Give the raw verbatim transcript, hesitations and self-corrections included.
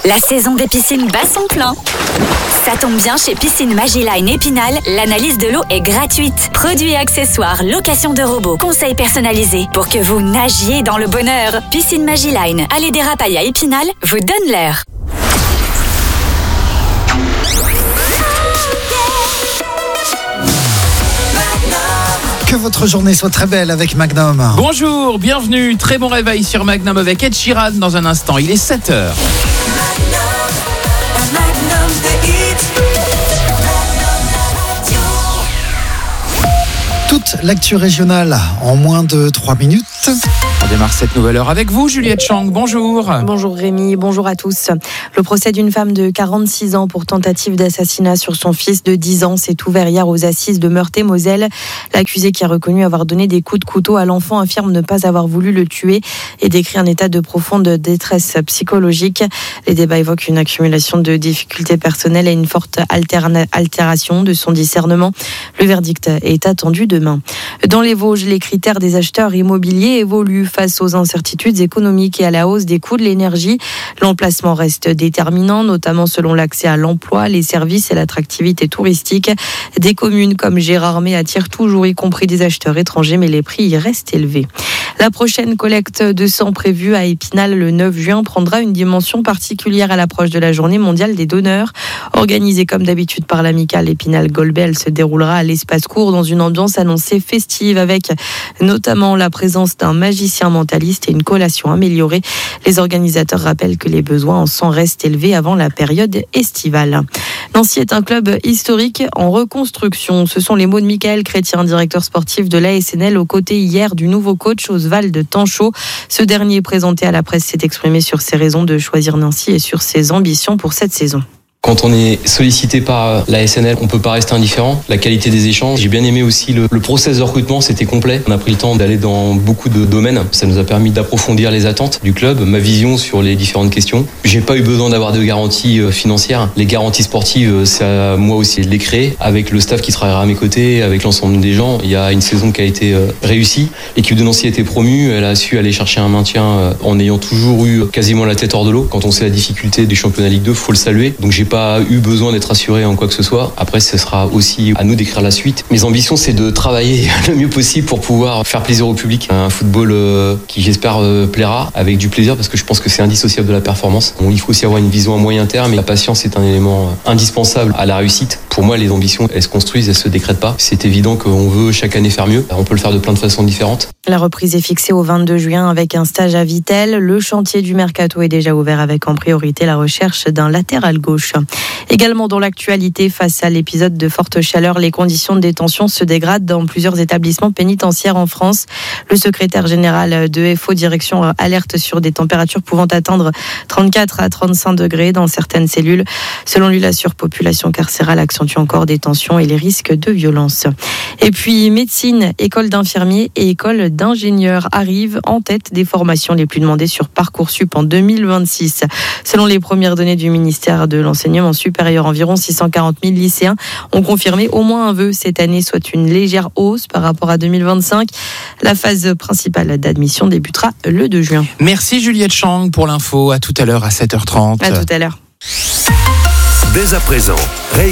La saison des piscines bat son plein. Ça tombe bien, chez Piscine Magiline Épinal, l'analyse de l'eau est gratuite. Produits et accessoires, location de robots, conseils personnalisés pour que vous nagiez dans le bonheur. Piscine Magiline, allée des Rapailles à Épinal, vous donne l'heure. Que votre journée soit très belle avec Magnum. Bonjour, bienvenue, très bon réveil sur Magnum avec Ed Sheeran dans un instant, il est sept heures. Toute l'actu régionale en moins de trois minutes. On démarre cette nouvelle heure avec vous, Juliette Chang, bonjour. Bonjour Rémi, bonjour à tous. Le procès d'une femme de quarante-six ans pour tentative d'assassinat sur son fils de dix ans s'est ouvert hier aux assises de Meurthe-et-Moselle. L'accusé, qui a reconnu avoir donné des coups de couteau à l'enfant, affirme ne pas avoir voulu le tuer et décrit un état de profonde détresse psychologique. Les débats évoquent une accumulation de difficultés personnelles et une forte alterna- altération de son discernement. Le verdict est attendu demain. Dans les Vosges, les critères des acheteurs immobiliers évoluent face aux incertitudes économiques et à la hausse des coûts de l'énergie. L'emplacement reste déterminant, notamment selon l'accès à l'emploi, les services et l'attractivité touristique. Des communes comme Gérardmer attirent toujours, y compris des acheteurs étrangers, mais les prix y restent élevés. La prochaine collecte de sang prévue à Épinal le neuf juin prendra une dimension particulière à l'approche de la journée mondiale des donneurs. Organisée comme d'habitude par l'amicale Épinal-Golbet, elle se déroulera à l'espace court dans une ambiance annoncée festive avec notamment la présence d'un magicien mentaliste et une collation améliorée. Les organisateurs rappellent que les besoins en sang restent élevés avant la période estivale. Nancy est un club historique en reconstruction. Ce sont les mots de Michael Chrétien, directeur sportif de l'A S N L, aux côtés hier du nouveau coach Oswald Tanchot. Ce dernier, présenté à la presse, s'est exprimé sur ses raisons de choisir Nancy et sur ses ambitions pour cette saison. Quand on est sollicité par la S N L, on peut pas rester indifférent. La qualité des échanges, j'ai bien aimé aussi le, le process de recrutement, c'était complet. On a pris le temps d'aller dans beaucoup de domaines. Ça nous a permis d'approfondir les attentes du club, ma vision sur les différentes questions. J'ai pas eu besoin d'avoir de garanties financières. Les garanties sportives, c'est à moi aussi de les créer. Avec le staff qui travaillera à mes côtés, avec l'ensemble des gens, il y a une saison qui a été réussie. L'équipe de Nancy a été promue, elle a su aller chercher un maintien en ayant toujours eu quasiment la tête hors de l'eau. Quand on sait la difficulté du championnat Ligue deux, faut le saluer. Donc j'ai pas eu besoin d'être assuré en quoi que ce soit. Après, ce sera aussi à nous d'écrire la suite. Mes ambitions, c'est de travailler le mieux possible pour pouvoir faire plaisir au public. Un football euh, qui, j'espère, euh, plaira avec du plaisir, parce que je pense que c'est indissociable de la performance. Bon, il faut aussi avoir une vision à moyen terme, et la patience est un élément indispensable à la réussite. Pour moi, les ambitions, elles se construisent, elles se décrètent pas. C'est évident qu'on veut chaque année faire mieux. On peut le faire de plein de façons différentes. La reprise est fixée au vingt-deux juin avec un stage à Vittel. Le chantier du Mercato est déjà ouvert avec en priorité la recherche d'un latéral gauche. Également dans l'actualité, face à l'épisode de forte chaleur, les conditions de détention se dégradent dans plusieurs établissements pénitentiaires en France. Le secrétaire général de F O Direction alerte sur des températures pouvant atteindre trente-quatre à trente-cinq degrés dans certaines cellules. Selon lui, la surpopulation carcérale accentue encore des tensions et les risques de violence. Et puis, médecine, école d'infirmiers et école d'ingénieurs arrivent en tête des formations les plus demandées sur Parcoursup en deux mille vingt-six. Selon les premières données du ministère de l'Enseignement supérieur, environ six cent quarante mille lycéens ont confirmé au moins un vœu cette année, soit une légère hausse par rapport à deux mille vingt-cinq. La phase principale d'admission débutera le deux juin. Merci Juliette Chang pour l'info. À tout à l'heure à sept heures trente. À tout à l'heure. Dès à présent,